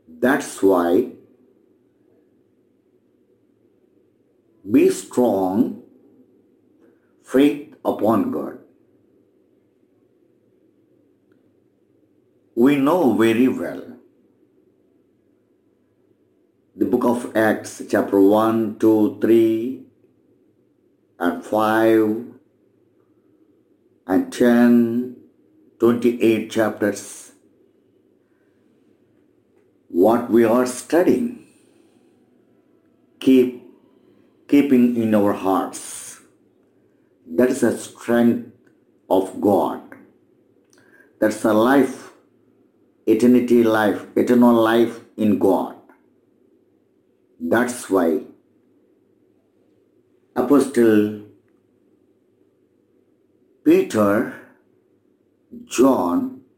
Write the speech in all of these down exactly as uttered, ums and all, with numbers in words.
That's why be strong, faith upon God. We know very well the book of Acts, chapter one, two, three, and five, and ten, twenty-eight chapters. What we are studying, keep keeping in our hearts. That is the strength of God. That's the life, eternity life, eternal life in God. That's why Apostle Peter, John,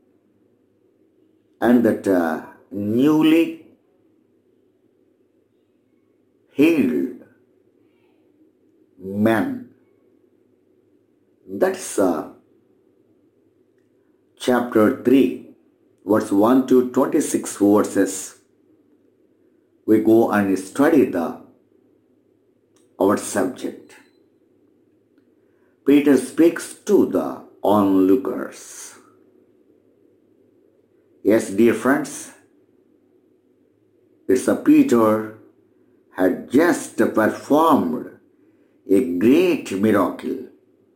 and that uh, newly healed man. That's uh, chapter three, verse one to twenty-six verses. We go and study the our subject. Peter speaks to the onlookers. Yes, dear friends, it's a Peter had just performed a great miracle.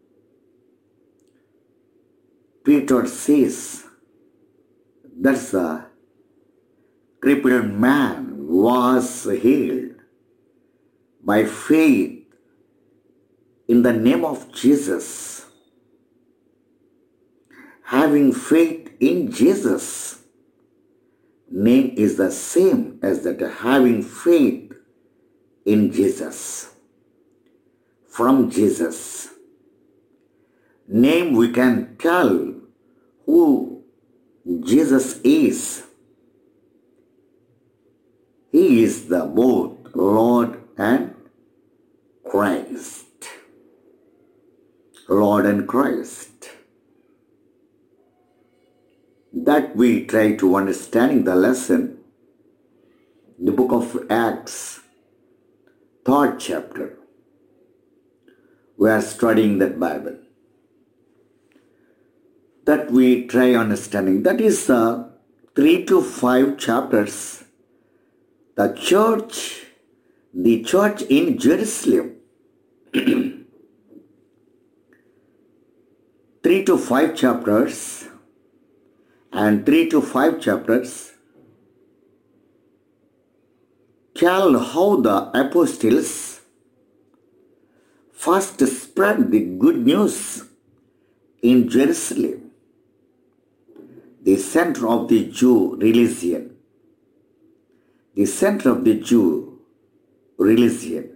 Peter says that the crippled man was healed by faith in the name of Jesus. Having faith in Jesus, name is the same as that having faith in Jesus. From Jesus, name we can tell who Jesus is. He is the both Lord and Christ. Lord and Christ. That we try to understanding the lesson, the book of Acts, third chapter. We are studying that Bible. That we try understanding. That is uh, three to five chapters. The church, the church in Jerusalem, three to five chapters, and three to five chapters tell how the apostles first spread the good news in Jerusalem, the center of the Jew religion. The center of the Jew religion.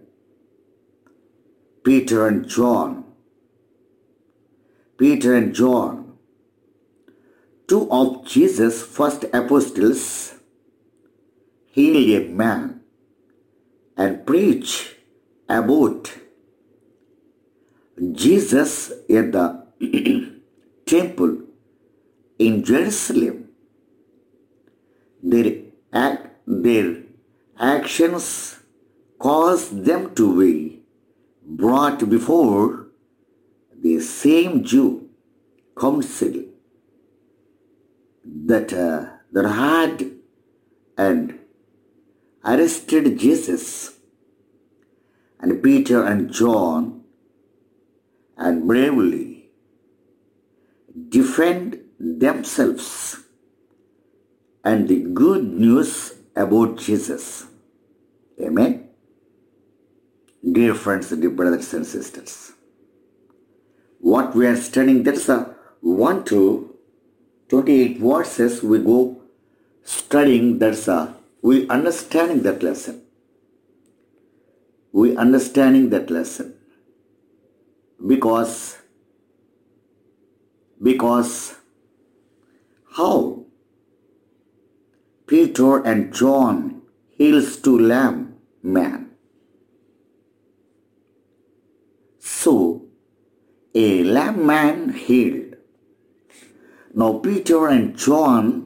Peter and John. Peter and John, two of Jesus' first apostles, healed a man and preached about Jesus at the temple in Jerusalem. Their act Their actions caused them to be brought before the same Jew council that, uh, that had and arrested Jesus. And Peter and John and bravely defend themselves and the good news about Jesus. Amen. Dear friends, dear brothers and sisters, what we are studying, that's a one to twenty-eight verses we go studying, that's a, we understanding that lesson. We understanding that lesson. Because, because how Peter and John heals to lame man. So, a lame man healed. Now Peter and John